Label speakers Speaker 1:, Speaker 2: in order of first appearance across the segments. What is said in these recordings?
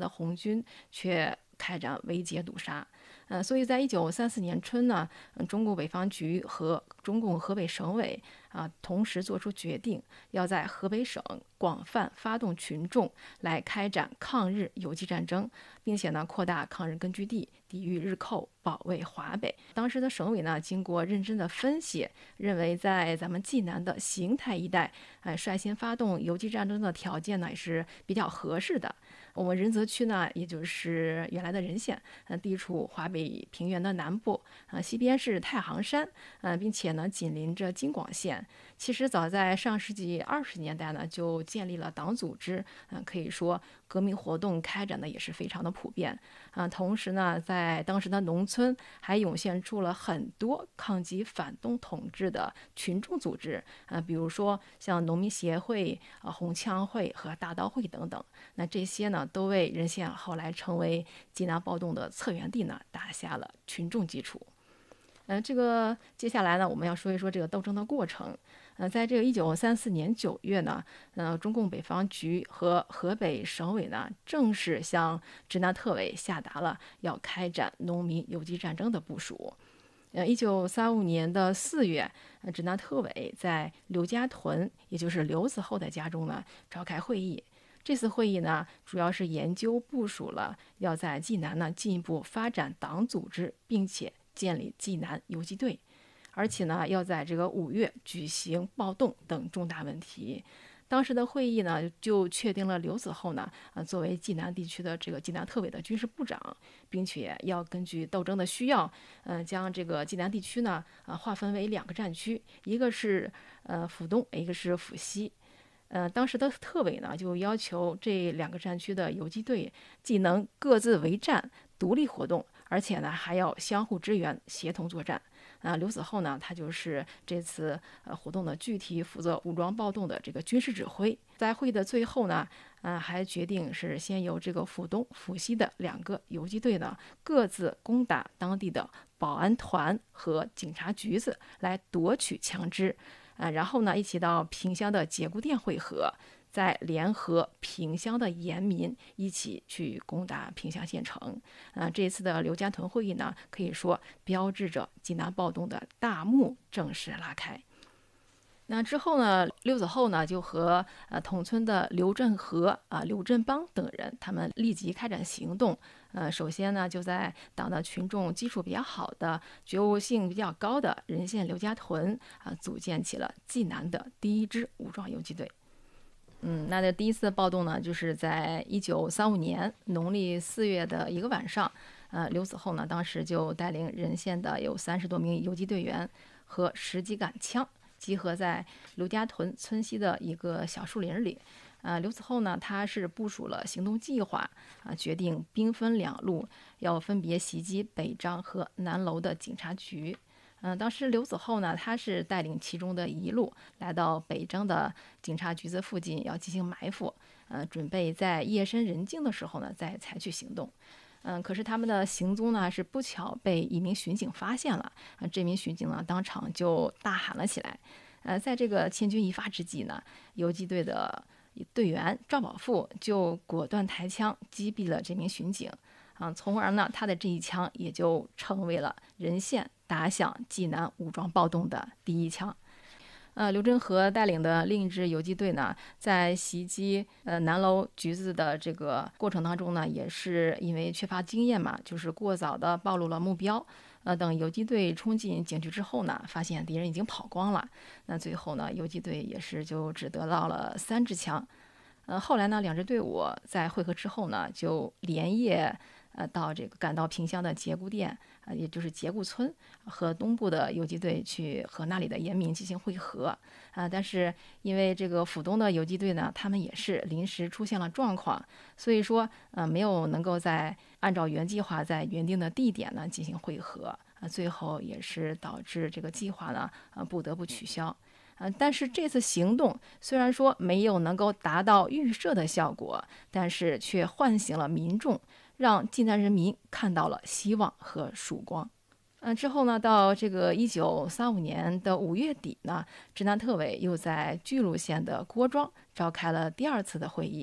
Speaker 1: 的红军却开展围歼堵杀。所以在1934年春呢，中共北方局和中共河北省委同时做出决定，要在河北省广泛发动群众来开展抗日游击战争，并且呢扩大抗日根据地，抵御日寇，保卫华北。当时的省委呢经过认真的分析，认为在咱们济南的邢台一带，率先发动游击战争的条件呢也是比较合适的。我们仁泽区呢，也就是原来的任县，地处华北平原的南部，西边是太行山，并且呢紧邻着京广线。其实早在上世纪20年代呢，就建立了党组织，可以说革命活动开展的也是非常的普遍。同时呢，在当时的农村还涌现出了很多抗击反动统治的群众组织，比如说像农民协会、红枪会和大刀会等等。那这些呢，都为任县后来成为济南暴动的策源地呢，打下了群众基础。这个接下来呢，我们要说一说这个斗争的过程。在这个1934年9月呢，中共北方局和河北省委呢，正式向直南特委下达了要开展农民游击战争的部署。1935年的4月，直南特委在刘家屯，也就是刘子厚的家中呢，召开会议。这次会议呢，主要是研究部署了要在济南呢进一步发展党组织，并且建立济南游击队，而且呢要在这个5月举行暴动等重大问题。当时的会议呢，就确定了刘子厚呢，作为济南地区的这个济南特委的军事部长，并且要根据斗争的需要，将这个济南地区呢，划分为2个战区，一个是府东，一个是府西。当时的特委呢，就要求这2个战区的游击队既能各自为战、独立活动，而且呢还要相互支援、协同作战。刘子厚呢，他就是这次活动的具体负责武装暴动的这个军事指挥。在会议的最后呢，还决定是先由这个府东、府西的2个游击队呢，各自攻打当地的保安团和警察局子，来夺取枪支。然后呢，一起到萍乡的节骨店会合，再联合萍乡的严民一起去攻打萍乡县城。这次的刘家屯会议呢，可以说标志着济南暴动的大幕正式拉开。那之后呢，刘子厚呢就和同村的刘振和、刘振邦等人，他们立即开展行动。首先呢，就在党的群众基础比较好的、觉悟性比较高的任县刘家屯组建起了济南的第1支武装游击队。那这第一次暴动呢，就是在1935年农历4月的一个晚上。刘子厚呢，当时就带领任县的有30多名游击队员和10几杆枪，集合在刘家屯村西的一个小树林里。刘子厚呢，他是部署了行动计划，决定兵分2路，要分别袭击北张和南楼的警察局。当时刘子厚呢，他是带领其中的1路来到北张的警察局子附近，要进行埋伏，准备在夜深人静的时候呢，再采取行动。可是他们的行踪呢，是不巧被一名巡警发现了。这名巡警呢，当场就大喊了起来。在这个千钧一发之际呢，游击队的队员赵宝富就果断抬枪击毙了这名巡警。从而呢，他的这一枪也就成为了任县打响济南武装暴动的第1枪。刘振和带领的另一支游击队呢，在袭击南楼局子的这个过程当中呢，也是因为缺乏经验嘛，就是过早的暴露了目标。等游击队冲进警局之后呢，发现敌人已经跑光了。那最后呢，游击队也是就只得到了3支枪。后来呢，2支队伍在会合之后呢，就连夜赶到萍乡的节骨店，也就是节骨村和东部的游击队去和那里的严民进行会合。但是因为这个府东的游击队呢，他们也是临时出现了状况，所以说没有能够按照原计划在原定的地点呢进行会合。最后也是导致这个计划呢不得不取消。但是这次行动虽然说没有能够达到预设的效果，但是却唤醒了民众，让济南人民看到了希望和曙光。之后呢，到这个1935年的5月底呢，直南特委又在巨鹿县的郭庄召开了第2次的会议，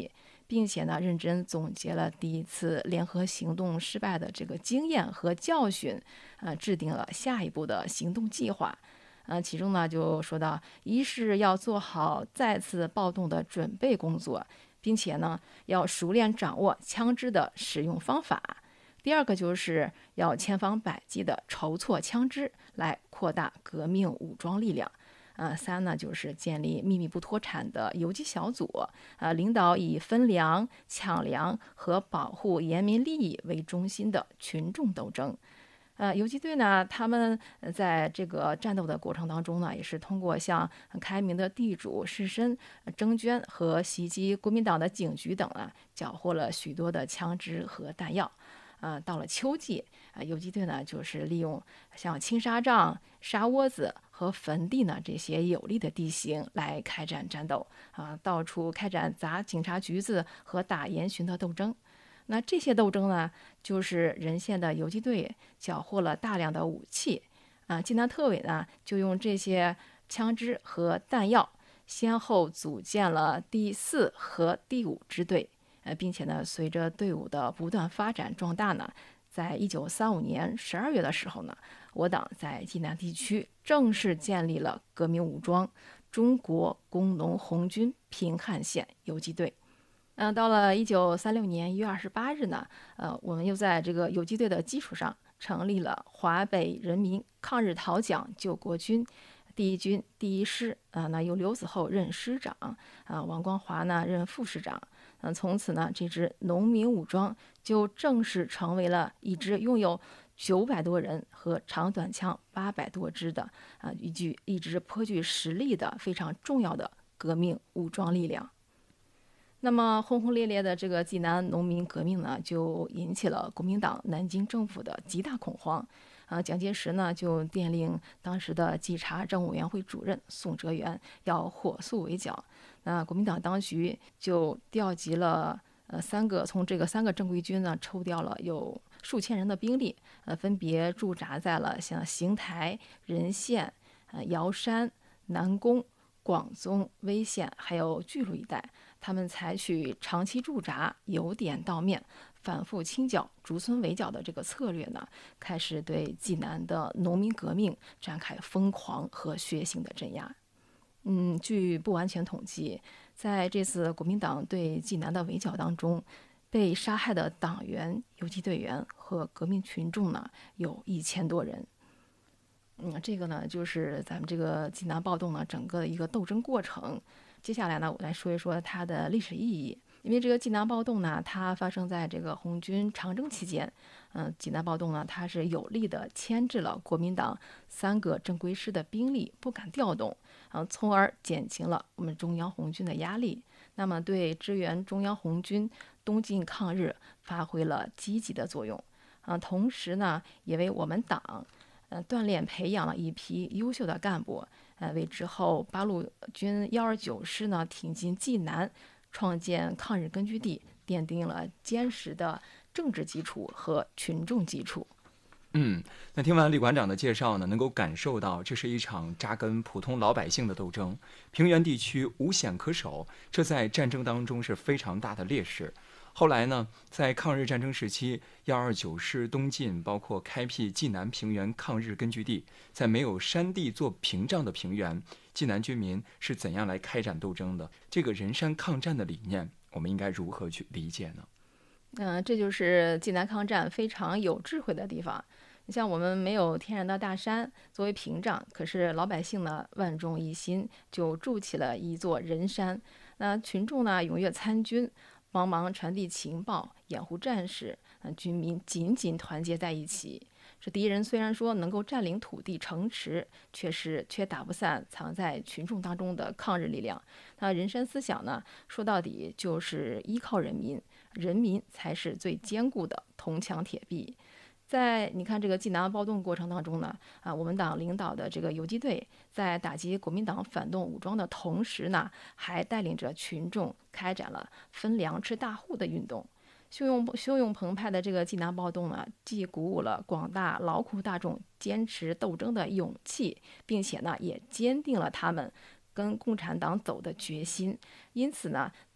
Speaker 1: 并且呢认真总结了第一次联合行动失败的这个经验和教训，制定了下一步的行动计划。其中呢就说到，一是要做好再次暴动的准备工作，并且呢要熟练掌握枪支的使用方法。第二个就是要千方百计地筹措枪支，来扩大革命武装力量。三呢就是建立秘密不脱产的游击小组，领导以分粮、抢粮和保护严民利益为中心的群众斗争。游击队呢，他们在这个战斗的过程当中呢，也是通过向开明的地主士绅征捐和袭击国民党的警局等呢，缴获了许多的枪支和弹药。到了秋季，游击队呢就是利用像青纱帐、沙窝子和坟地呢这些有利的地形来开展战斗，到处开展砸警察局子和打严巡的斗争。那这些斗争呢，就是任县的游击队缴获了大量的武器，济南特委呢就用这些枪支和弹药，先后组建了第4和第5支队。并且呢，随着队伍的不断发展壮大呢，在1935年12月的时候呢，我党在济南地区正式建立了革命武装中国工农红军平汉线游击队。到了1936年1月28日呢，我们又在这个游击队的基础上成立了华北人民抗日讨蒋救国军第1军第1师，那由刘子厚任师长，王光华呢任副师长。从此呢，这支农民武装就正式成为了一支拥有900多人和长短枪800多支的一支颇具实力的非常重要的革命武装力量。那么轰轰烈烈的这个济南农民革命呢，就引起了国民党南京政府的极大恐慌。蒋介石呢就电令当时的稽查政务委员会主任宋哲元要火速围剿。那国民党当局就调集了从这个3个正规军呢抽调了有数千人的兵力，分别驻扎在了像邢台、任县、瑶山、南宫、广宗、威县还有巨鹿一带。他们采取长期驻扎、由点到面、反复清剿、逐村围剿的这个策略呢，开始对济南的农民革命展开疯狂和血腥的镇压。据不完全统计，在这次国民党对济南的围剿当中，被杀害的党员、游击队员和革命群众呢，有1000多人。这个呢，就是咱们这个济南暴动呢，整个的一个斗争过程。接下来呢，我来说一说它的历史意义。因为这个济南暴动呢，它发生在这个红军长征期间。济南暴动呢，它是有力的牵制了国民党3个正规师的兵力不敢调动，从而减轻了我们中央红军的压力。那么对支援中央红军东进抗日发挥了积极的作用。同时呢，也为我们党锻炼培养了一批优秀的干部，为之后八路军129师呢挺进济南，创建抗日根据地奠定了坚实的政治基础和群众基础。
Speaker 2: 那听完李馆长的介绍呢，能够感受到这是一场扎根普通老百姓的斗争。平原地区无险可守，这在战争当中是非常大的劣势。后来呢，在抗日战争时期，129师东进，包括开辟济南平原抗日根据地，在没有山地做屏障的平原，济南军民是怎样来开展斗争的？这个人山抗战的理念，我们应该如何去理解呢？
Speaker 1: 这就是济南抗战非常有智慧的地方。你像我们没有天然的大山作为屏障，可是老百姓呢万众一心，就筑起了一座人山。那群众呢踊跃参军，帮忙传递情报，掩护战事，军民紧紧团结在一起。这敌人虽然说能够占领土地城池，却打不散藏在群众当中的抗日力量。那人山思想呢，说到底就是依靠人民，人民才是最坚固的铜墙铁壁。在你看这个济南暴动过程当中呢，我们党领导的这个游击队在打击国民党反动武装的同时呢，还带领着群众开展了分粮吃大户的运动。汹涌澎湃的这个济南暴动呢，既鼓舞了广大劳苦大众坚持斗争的勇气，并且呢，也坚定了他们跟共产党走的决心。因此呢，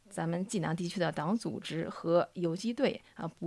Speaker 1: 咱们济南地区的党组织和游击队啊，